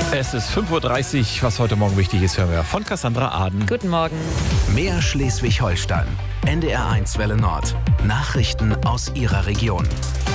Es ist 5:30 Uhr, was heute Morgen wichtig ist, hören wir von Cassandra Aden. Guten Morgen. Mehr Schleswig-Holstein. NDR1 Welle Nord. Nachrichten aus Ihrer Region.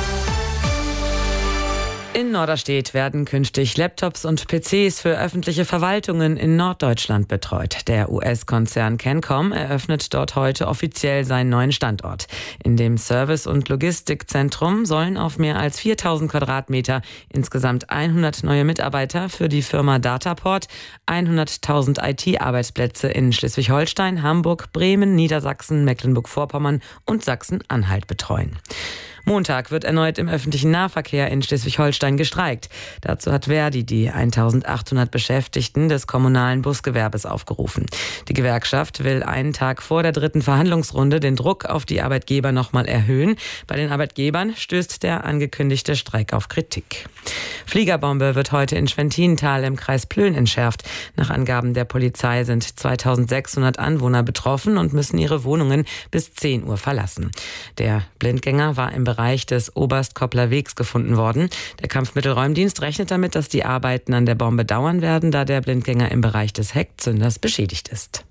In Norderstedt werden künftig Laptops und PCs für öffentliche Verwaltungen in Norddeutschland betreut. Der US-Konzern Cancom eröffnet dort heute offiziell seinen neuen Standort. In dem Service- und Logistikzentrum sollen auf mehr als 4.000 Quadratmeter insgesamt 100 neue Mitarbeiter für die Firma Dataport, 100.000 IT-Arbeitsplätze in Schleswig-Holstein, Hamburg, Bremen, Niedersachsen, Mecklenburg-Vorpommern und Sachsen-Anhalt betreuen. Montag wird erneut im öffentlichen Nahverkehr in Schleswig-Holstein gestreikt. Dazu hat Verdi die 1.800 Beschäftigten des kommunalen Busgewerbes aufgerufen. Die Gewerkschaft will einen Tag vor der dritten Verhandlungsrunde den Druck auf die Arbeitgeber nochmal erhöhen. Bei den Arbeitgebern stößt der angekündigte Streik auf Kritik. Fliegerbombe wird heute in Schwentintal im Kreis Plön entschärft. Nach Angaben der Polizei sind 2.600 Anwohner betroffen und müssen ihre Wohnungen bis 10 Uhr verlassen. Der Blindgänger war im Bereich des Oberstkoppler Wegs gefunden worden. Der Kampfmittelräumdienst rechnet damit, dass die Arbeiten an der Bombe dauern werden, da der Blindgänger im Bereich des Heckzünders beschädigt ist.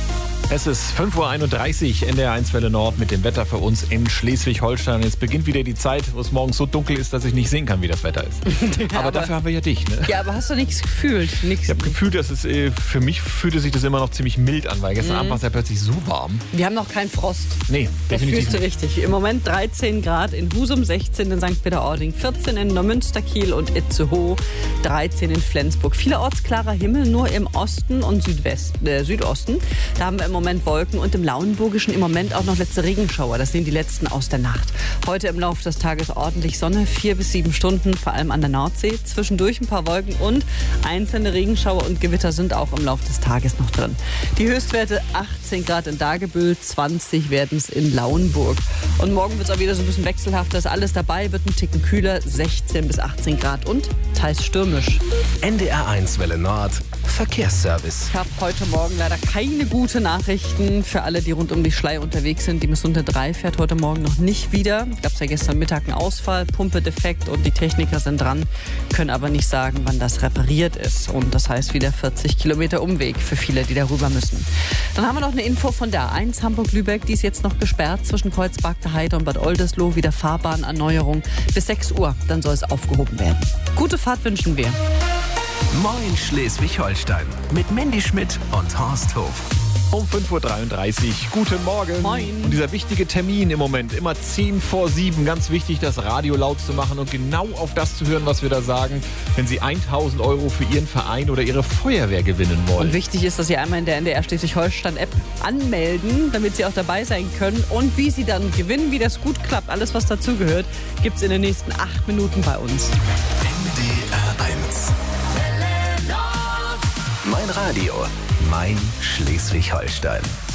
Es ist 5:31 Uhr, NDR1 Welle Nord mit dem Wetter für uns in Schleswig-Holstein. Jetzt beginnt wieder die Zeit, wo es morgens so dunkel ist, dass ich nicht sehen kann, wie das Wetter ist. aber dafür haben wir ja dich, ne? Ja, aber hast du nichts gefühlt? Ich habe gefühlt, dass es für mich fühlte sich das immer noch ziemlich mild an, weil gestern Abend war es ja plötzlich so warm. Wir haben noch keinen Frost. Nee, Das definitiv fühlst du nicht. richtig. Im Moment 13 Grad in Husum, 16 in St. Peter-Ording, 14 in Neumünster, Kiel und Itzehoe, 13 in Flensburg. Vielerorts klarer Himmel, nur im Osten und Südosten. Da haben wir im Moment Wolken und im Lauenburgischen im Moment auch noch letzte Regenschauer. Das sind die letzten aus der Nacht. Heute im Laufe des Tages ordentlich Sonne, 4 bis 7 Stunden, vor allem an der Nordsee. Zwischendurch ein paar Wolken und einzelne Regenschauer und Gewitter sind auch im Laufe des Tages noch drin. Die Höchstwerte 18 Grad in Dagebüll, 20 werden es in Lauenburg. Und morgen wird es auch wieder so ein bisschen wechselhaft. Da ist alles dabei, wird ein Ticken kühler, 16 bis 18 Grad und teils stürmisch. NDR1 Welle Nord. Verkehrsservice. Ich habe heute Morgen leider keine guten Nachrichten für alle, die rund um die Schlei unterwegs sind. Die Missunter 3 fährt heute Morgen noch nicht wieder. Gab es ja gestern Mittag einen Ausfall, Pumpe defekt und die Techniker sind dran, können aber nicht sagen, wann das repariert ist. Und das heißt wieder 40 Kilometer Umweg für viele, die darüber müssen. Dann haben wir noch eine Info von der A1 Hamburg-Lübeck. Die ist jetzt noch gesperrt zwischen Kreuzberg Heide und Bad Oldesloe. Wieder Fahrbahnerneuerung bis 6 Uhr. Dann soll es aufgehoben werden. Gute Fahrt wünschen wir. Moin Schleswig-Holstein. Mit Mandy Schmidt und Horst Hof. Um 5:33 Uhr. Guten Morgen. Moin. Und dieser wichtige Termin im Moment, immer 6:50. Ganz wichtig, das Radio laut zu machen und genau auf das zu hören, was wir da sagen, wenn Sie 1.000 € für Ihren Verein oder Ihre Feuerwehr gewinnen wollen. Und wichtig ist, dass Sie einmal in der NDR Schleswig-Holstein-App anmelden, damit Sie auch dabei sein können. Und wie Sie dann gewinnen, wie das gut klappt, alles was dazugehört, gibt es in den nächsten 8 Minuten bei uns. NDR1. Mein Radio. Mein Schleswig-Holstein.